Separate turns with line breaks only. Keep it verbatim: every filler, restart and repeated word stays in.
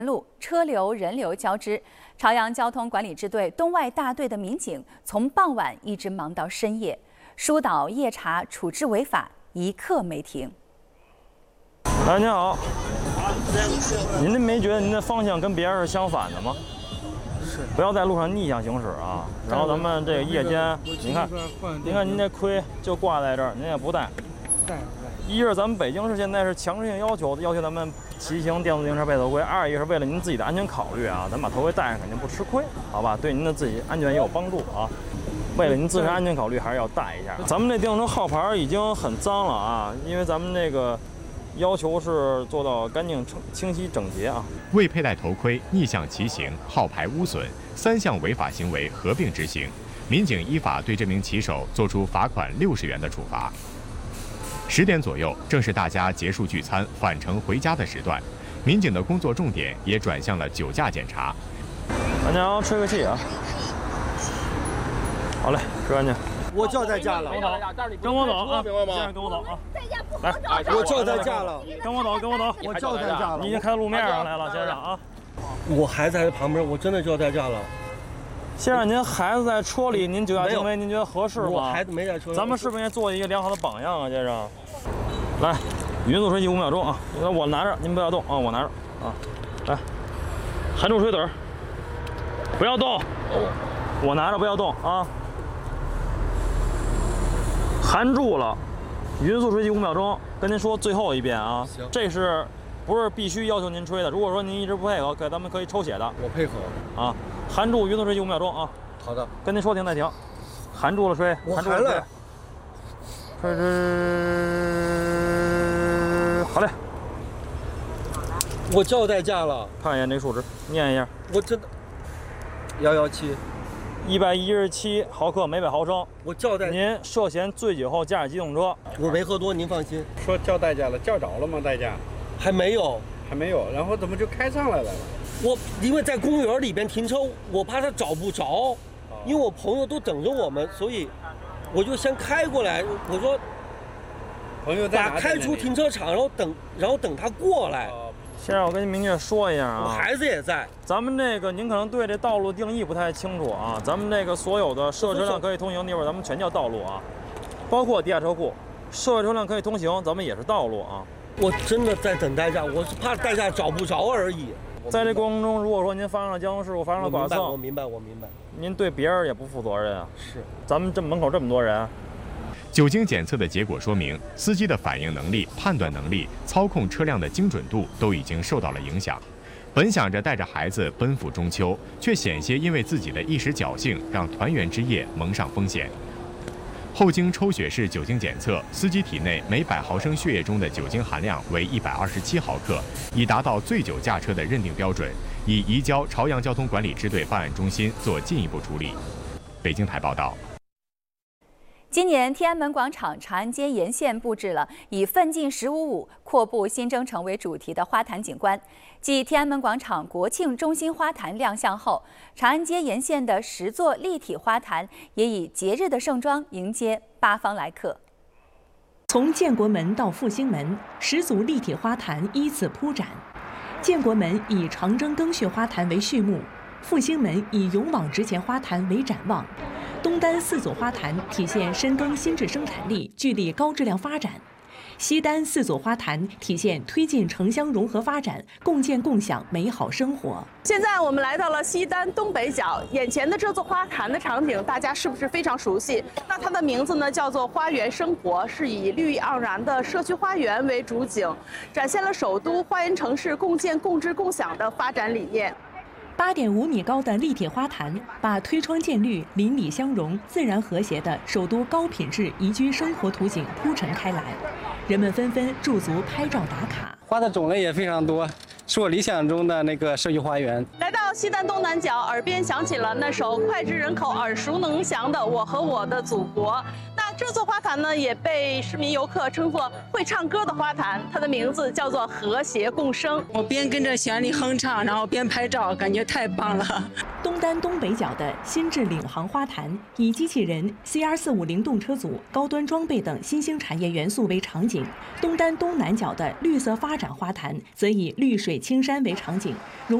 路车流人流交织，朝阳交通管理支队东外大队的民警从傍晚一直忙到深夜，疏导夜查处置违法，一刻没停。
哎，您好，您这没觉得您的方向跟别人是相反的吗？是。不要在路上逆向行驶啊！然后咱们这个夜间，您看，您看您这盔就挂在这儿，您也不戴。戴不戴？一是咱们北京市现在是强制性要求，要求咱们骑行电动自行车配头盔；二一是为了您自己的安全考虑啊，咱把头盔戴上肯定不吃亏，好吧？对您的自己安全也有帮助啊。为了您自身安全考虑，还是要戴一下。咱们这电动车号牌已经很脏了啊，因为咱们这个要求是做到干净、清晰、整洁啊。
未佩戴头盔、逆向骑行、号牌污损三项违法行为合并执行，民警依法对这名骑手作出罚款六十元的处罚。十点左右，正是大家结束聚餐返程回家的时段，民警的工作重点也转向了酒驾检查。
大家吹个气啊！好嘞，吃干净。
我叫代驾了，
跟我走啊！明白吗？跟我走啊！
来，我叫代驾了，
跟我走，跟我走。
我叫代驾了，
你已经开到路面上来了，先生啊！
我孩子还在旁边，我真的叫代驾了。
先生，您孩子在车里，您酒驾行为，您觉得合适吗？
我孩子没在车。
咱们是不是应该做一个良好的榜样啊，先生？来，匀速吹气五秒钟啊！我拿着，您不要动啊，我拿着啊。来，含住吹嘴，不要动。我拿着，不要动啊。含住了，匀速吹气五秒钟。跟您说最后一遍啊，
行，
这是不是必须要求您吹的？如果说您一直不配合，可咱们可以抽血的。
我配合
啊。含住，匀速吹气五秒钟啊！
好的，
跟您说停再停，含住了吹，
我
含住了吹，吹吹，好嘞。
我叫代驾了，
看一眼这数值，念一下。
我真的，幺幺七，
一百一十七毫克每百毫升。
我叫代，
您涉嫌醉酒后驾驶机动车。
我没喝多，您放心。
说叫代驾了，叫着了吗？代驾
还没有，
还没有，然后怎么就开上来了？
我因为在公园里边停车，我怕他找不着，因为我朋友都等着我们，所以我就先开过来。我说，
朋友在
把开出停车场，然后等，然后等他过来。
先让我跟您明确说一下啊，
我孩子也在。
咱们这个您可能对这道路定义不太清楚啊，咱们这个所有的社会车辆可以通行的地方，咱们全叫道路啊，包括地下车库，社会车辆可以通行，咱们也是道路啊。
我真的在等代驾，我是怕代驾找不着而已。
在这过程中，如果说您发生了交通事故，发生了剐蹭，
我明白，我明白，
您对别人也不负责任啊。
是，
咱们这门口这么多人，
酒精检测的结果说明，司机的反应能力、判断能力、操控车辆的精准度都已经受到了影响。本想着带着孩子奔赴中秋，却险些因为自己的一时侥幸，让团圆之夜蒙上风险。后经抽血式酒精检测，司机体内每百毫升血液中的酒精含量为一百二十七毫克，已达到醉酒驾车的认定标准，已移交朝阳交通管理支队办案中心做进一步处理。北京台报道。
今年天安门广场长安街沿线布置了以“奋进十五五，阔步新征程”为主题的花坛景观。继天安门广场国庆中心花坛亮相后，长安街沿线的十座立体花坛也以节日的盛装迎接八方来客。
从建国门到复兴门，十组立体花坛依次铺展。建国门以长征更穴花坛为序幕，复兴门以勇往直前花坛为展望。东单四组花坛体现深耕新质生产力，聚力高质量发展；西单四组花坛体现推进城乡融合发展，共建共享美好生活。
现在我们来到了西单东北角，眼前的这座花坛的场景，大家是不是非常熟悉？那它的名字呢，叫做花园生活，是以绿意盎然的社区花园为主景，展现了首都花园城市共建共治共享的发展理念。
八点五米高的立体花坛，把推窗见绿、邻里相融、自然和谐的首都高品质宜居生活图景铺陈开来，人们纷纷驻足拍照打卡。
花的种类也非常多，是我理想中的那个社区花园。
来到西单东南角，耳边响起了那首脍炙人口、耳熟能详的《我和我的祖国》。那这座花坛呢，也被市民游客称作会唱歌的花坛，它的名字叫做和谐共生。
我边跟着旋律哼唱，然后边拍照，感觉太棒了。
东单东北角的新制领航花坛，以机器人、C R 四五零动车组、高端装备等新兴产业元素为场景；东单东南角的绿色发展花坛，则以绿水青山为场景。